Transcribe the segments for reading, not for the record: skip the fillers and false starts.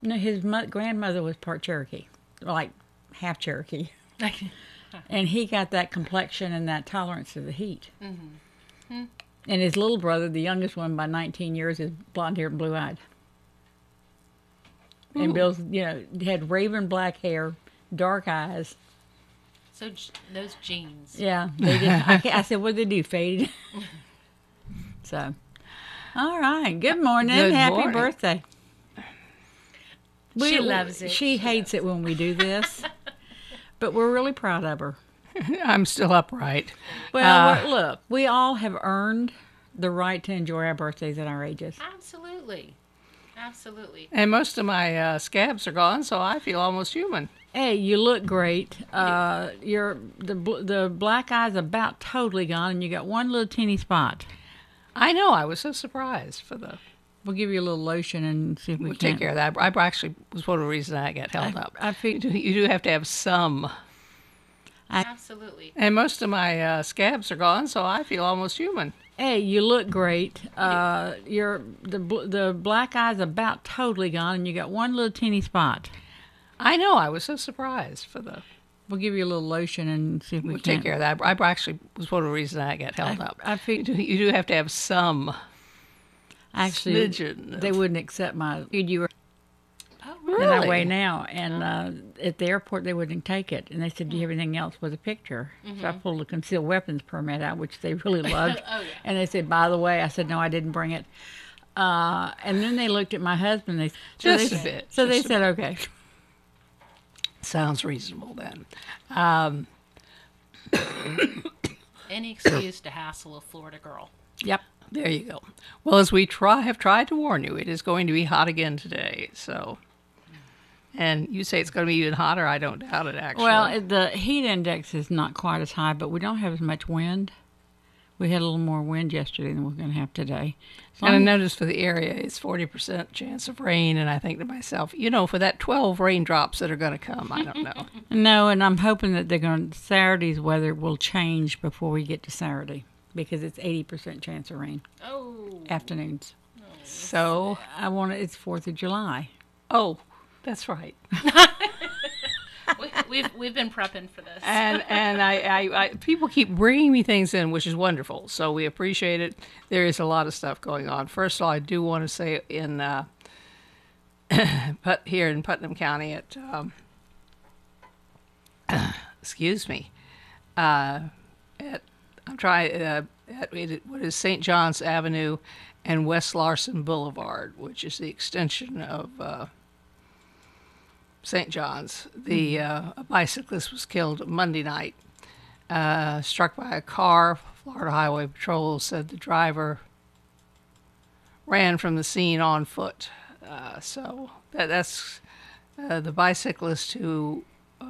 No, his grandmother was part Cherokee, like half Cherokee. And he got that complexion and that tolerance to the heat. Mm-hmm. And his little brother, the youngest one by 19 years, is blonde haired and blue eyed. And Bill's, had raven black hair, dark eyes. So those genes. Yeah, they just. I said, what did they do? Faded. So, all right. Good morning. Good Happy morning. birthday. She loves it. She hates it when we do this, but we're really proud of her. I'm still upright. Well, look, we all have earned the right to enjoy our birthdays at our ages. Absolutely. Absolutely. And most of my scabs are gone, so I feel almost human. Hey, you look great. The black eye's about totally gone, and you got one little teeny spot. I know. I was so surprised for the. We'll give you a little lotion and see if we We'll can take care of that. I actually was one of the reasons I got held up. I think You do have to have some. Absolutely. And most of my scabs are gone, so I feel almost human. Hey, you look great. The black eye's about totally gone, and you got one little teeny spot. I know. I was so surprised for the. We'll give you a little lotion and see if we We'll can take care of that. I actually was one of the reasons I got held up. I think You do have to have some. actually smidgen of- they wouldn't accept my. You were Oh, that I Really? weigh now, and at the airport they wouldn't take it, and they said, "Do you have anything else with a picture?" So I pulled a concealed weapons permit out, which they really loved. Oh, yeah. And they said, "By the way," I said, "No, I didn't bring it." And then they looked at my husband. Just a bit, So they just a said, "Okay." Sounds reasonable then. Any excuse to hassle a Florida girl. Yep. There you go. Well, as we have tried to warn you, it is going to be hot again today. So, and you say it's going to be even hotter. I don't doubt it. Actually, Well, the heat index is not quite as high, but we don't have as much wind. We had a little more wind yesterday than we're going to have today. So and I noticed for the area, it's 40% chance of rain. And I think to myself, for that 12 raindrops that are going to come, I don't know. No, and I'm hoping that Saturday's weather will change before we get to Saturday because it's 80% chance of rain Oh. afternoons. So, It's 4th of July. oh, that's right. We've been prepping for this. And I people keep bringing me things in, which is wonderful. So we appreciate it. There is a lot of stuff going on. First of all, I do want to say in here in Putnam County at excuse me, what is St. John's Avenue and West Larson Boulevard, which is the extension of St. John's. A bicyclist was killed Monday night, struck by a car. Florida Highway Patrol said the driver ran from the scene on foot. So that's the bicyclist who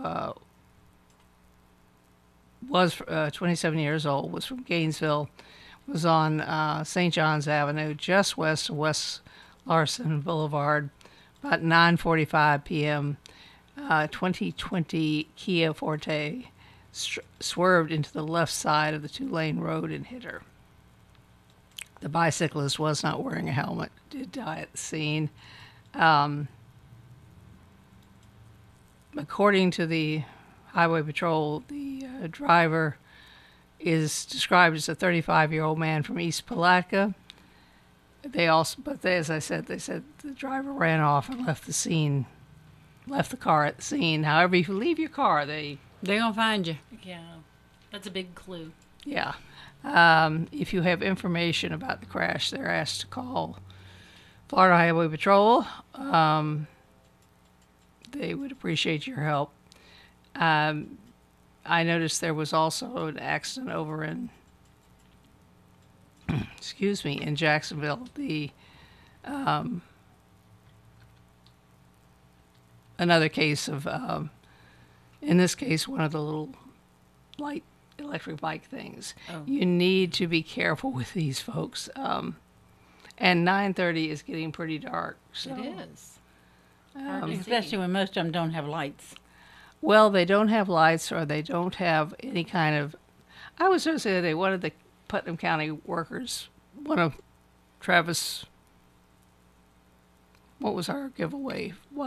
was 27 years old, was from Gainesville, was on St. John's Avenue, just west of West Larson Boulevard, about 9:45 p.m. 2020 Kia Forte swerved into the left side of the two-lane road and hit her. The bicyclist was not wearing a helmet, did die at the scene. According to the Highway Patrol, the driver is described as a 35-year-old man from East Palatka. As I said, they said the driver ran off and left the car at the scene. However, if you leave your car, They're going to find you. Yeah. That's a big clue. yeah. If you have information about the crash, they're asked to call Florida Highway Patrol. They would appreciate your help. I noticed there was also an accident over in in Jacksonville. Another case of, in this case, one of the little light electric bike things. Oh. You need to be careful with these folks. And 9:30 is getting pretty dark. So, It is. Hard to see. Especially when most of them don't have lights. well, they don't have lights or they don't have any kind of. I was just the other day, one of the Putnam County workers, one of Travis, what was our giveaway?